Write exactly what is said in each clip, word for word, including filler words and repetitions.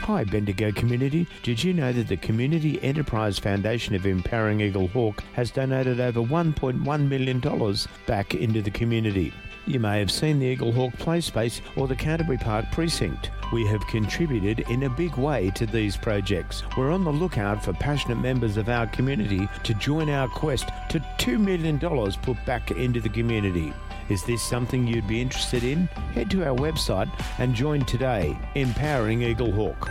Hi Bendigo community, did you know that the Community Enterprise Foundation of Empowering Eagle Hawk has donated over one point one million dollars back into the community? You may have seen the Eagle Hawk Play Space or the Canterbury Park Precinct. We have contributed in a big way to these projects. We're on the lookout for passionate members of our community to join our quest to two million dollars put back into the community. Is this something you'd be interested in? Head to our website and join today, Empowering Eagle Hawk.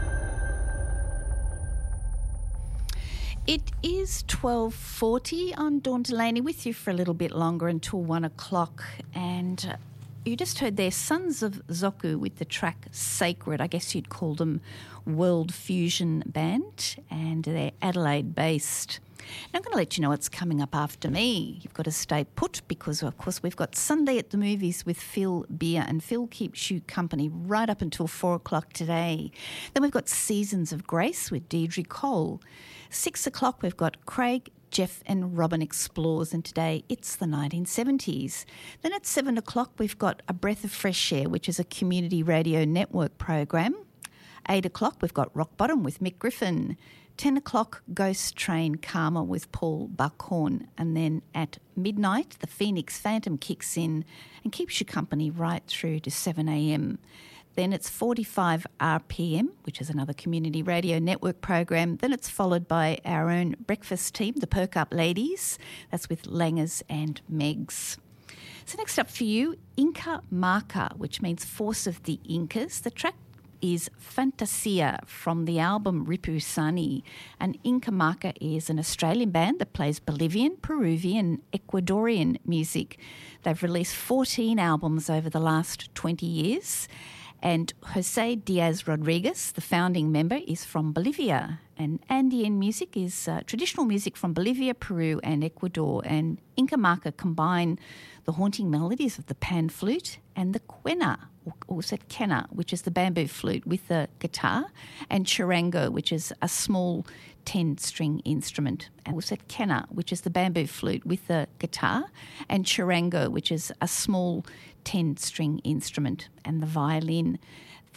It is twelve forty. I'm Dawn Delaney with you for a little bit longer until one o'clock. And uh, you just heard their Sons of Zoku with the track Sacred. I guess you'd call them World Fusion Band, and they're Adelaide-based. Now I'm going to let you know what's coming up after me. You've got to stay put because, of course, we've got Sunday at the Movies with Phil Beer, and Phil keeps you company right up until four o'clock today. Then we've got Seasons of Grace with Deirdre Cole. Six o'clock we've got Craig, Jeff and Robin Explores, and today it's the nineteen seventies. Then at seven o'clock we've got A Breath of Fresh Air, which is a community radio network program. Eight o'clock we've got Rock Bottom with Mick Griffin. ten o'clock, Ghost Train Karma with Paul Buckhorn. And then at midnight, the Phoenix Phantom kicks in and keeps you company right through to seven a.m. Then it's forty-five R P M, which is another community radio network program. Then it's followed by our own breakfast team, the Perk Up Ladies. That's with Langers and Megs. So next up for you, Inca Marca, which means Force of the Incas. The track is Fantasia from the album Ripu Sani. And Inca Marca is an Australian band that plays Bolivian, Peruvian, Ecuadorian music. They've released fourteen albums over the last twenty years. And Jose Diaz Rodriguez, the founding member, is from Bolivia. And Andean music is uh, traditional music from Bolivia, Peru and Ecuador. And Inca Marca combine the haunting melodies of the pan flute and the quena, or also quena, which is the bamboo flute, with the guitar, and charango, which is a small ten-string instrument. And also quena, which is the bamboo flute, with the guitar, and charango, which is a small ten-string instrument, and the violin.